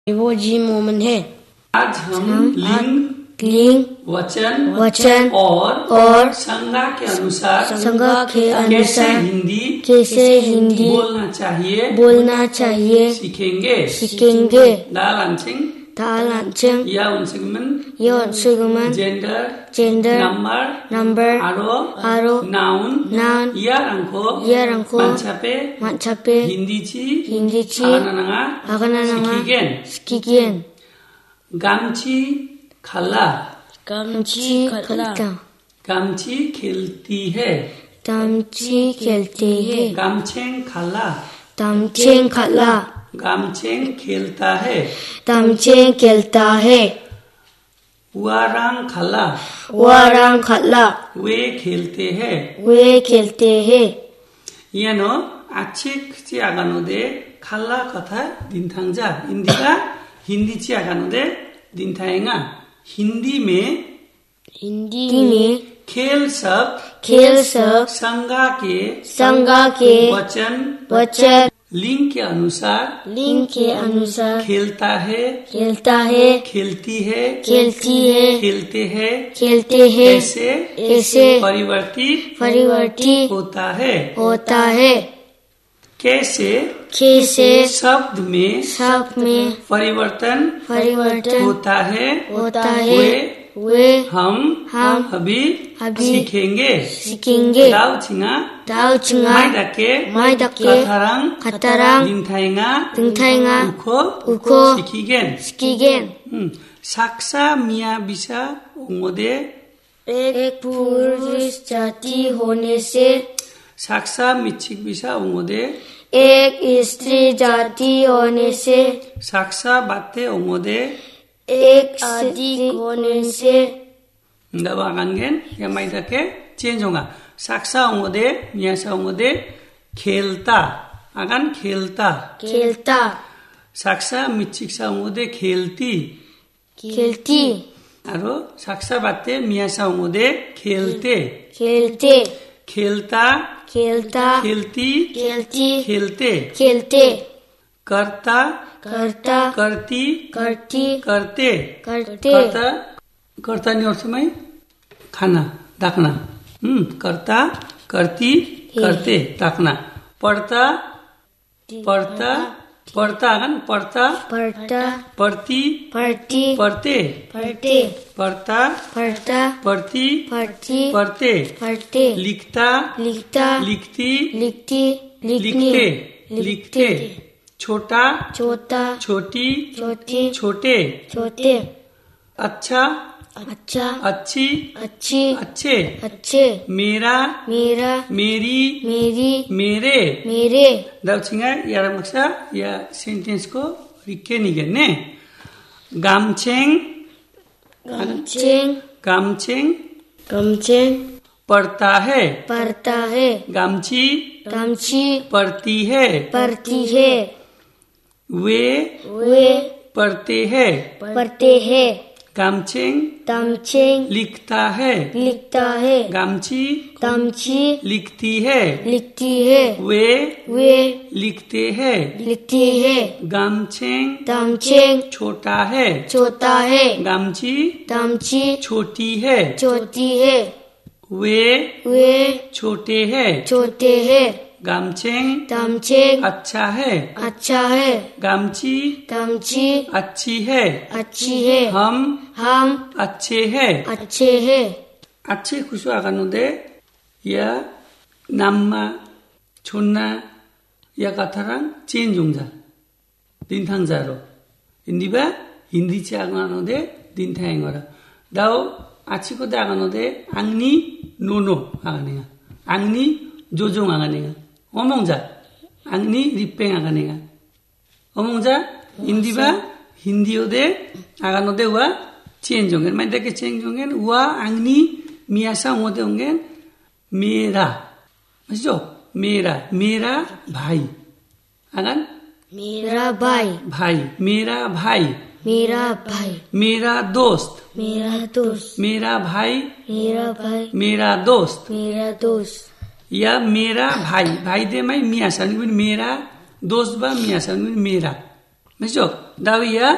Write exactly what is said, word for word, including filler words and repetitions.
वो जी मोमन है। आज हम लिंग, लिंग, वचन, वचन और और संज्ञा के अनुसार संज्ञा के कैसे अनुसार हिंदी कैसे हिंदी बोलना चाहिए बोलना चाहिए सीखेंगे। सीखेंगे। दालांचिंग 다란증, या उनसेगमन 연수금은 जेंडर, gender, नंबर, number, आरो, आरो, नाउन, noun, यारंको, यारंको, 만차페, 만차페, 힌디치, 힌디치, 아가나나가, 아가나나가, 시키겐, 시키겐, 감치, 칼라, 감치, 칼라, 감치 खेलती है, 담치 खेलते हैं, 감챙 칼라, 담칭 칼라, 감챙 खेलता है, 담칭 खेलता है, वारांग खाला, वारांग खाला, वे खेलते हैं, वे खेलते हैं। यानो आचिक आगानोदे खाला कथा दिनथांजा हिंदीगा हिंदी ची आगानोदे दिनथाएंगा। हिंदी में हिंदी में खेल शब्द खेल शब्द संज्ञा के संज्ञा के वचन वचन लिंग के अनुसार लिंग के अनुसार खेलता है, खेलता है, खेलती है, खेलती है, खेलते हैं, खेलते हैं, ऐसे ऐसे परिवर्तित परिवर्तित होता है। होता है। कैसे कैसे शब्द में शब्द में परिवर्तन परिवर्तन होता है, होता है, वे वे हम हम अभी अभी सीखेंगे। सीखेंगे। दाउचिंगा 다우칭아 마이다케 마이다케 가타랑 가타랑 딘타잉아 등타잉아 우코 우코 시키겐 시키겐 음, 삭사 미야비사 옹어데 एक पुरुष जाति होने से 삭사 미칙비사 옹어데 एक स्त्री जाति होने से 삭사 바테 옹어데 एक आदि होने से 나와간겐 야마이다케 चेंजोंगा 삭사 옹어데 미야사 옹어데 खेलता आगान खेलता खेलता 삭사 미칙사 옹어데 खेलती खेलती आरो 삭사 바테 미야사 옹어데 खेलते खेलते खेलता खेलता खेलती खेलती खेलते खेलते करता करता करती करती करते करते करता करता नहीं और समय खाना डाकना हम्म करता करती करते डाकना पढ़ता पढ़ता पढ़ता आगन पढ़ता पढ़ता पढ़ती पढ़ती पढ़ते पढ़ते पढ़ता पढ़ता पढ़ती पढ़ती पढ़ते पढ़ते लिखता लिखता लिखती लिखती लिखनी लिखते लिखते छोटा छोटा छोटी छोटी छोटे छोटे अच्छा अच्छा अच्छी अच्छी अच्छे अच्छे मेरा मेरा मेरी मेरी मेरे मेरे दाउचिंगा यारा मक्सा या सेंटेंस को रिके निगने गामचेंग गमचेंग गामचेंग गमचेंग पढ़ता है पढ़ता है गामची गमची पढ़ती है पढ़ती है वे वे पढ़ते हैं पढ़ते हैं गामचेंग गमचेंग लिखता है लिखता है गामची गमची लिखती है लिखती है वे वे लिखते हैं लिखती है गामचेंग गमचेंग छोटा है छोटा है गामची गमची छोटी है छोटी है वे वे छोटे हैं छोटे है गामचेंग गमचेंग अच्छा है अच्छा है गामची गमची अच्छी है अच्छी है हम हम अच्छे हैं अच्छे है अच्छे खुशो आगानोदे या नाम्मा छोन्ना या काथा랑 चेंज 용자 딘탕자로 인디바 힌디치 아가노데 딘탕잉어라 다오 아치코데 아가노데 앙니 노노 아가네가 앙니 조종 아가네가 어몽자 앙니 리팽 아가네가 어몽자 인디바 힌디오데 아가노데와 चेंज होंगे मैं देखे चेंज होंगे वह आंगनी मियासा होते होंगे मेरा समझो मेरा मेरा भाई अगर मेरा भाई भाई मेरा भाई मेरा भाई मेरा दोस्त मेरा दोस्त मेरा भाई मेरा भाई मेरा दोस्त मेरा दोस्त या मेरा भाई भाई दे मैं मियासा मेरा दोस्त बा मियासा मेरा समझो दाविया